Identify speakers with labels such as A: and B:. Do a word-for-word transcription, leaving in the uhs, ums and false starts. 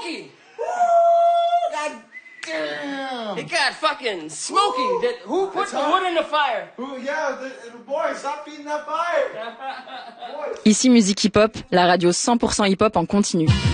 A: Smokey. God damn. It got fucking smoky. That, who put the wood in the fire?
B: Who, yeah, the, the boy, stop feeding that fire.
C: Ici Musique Hip Hop, la radio cent pour cent hip hop en continu.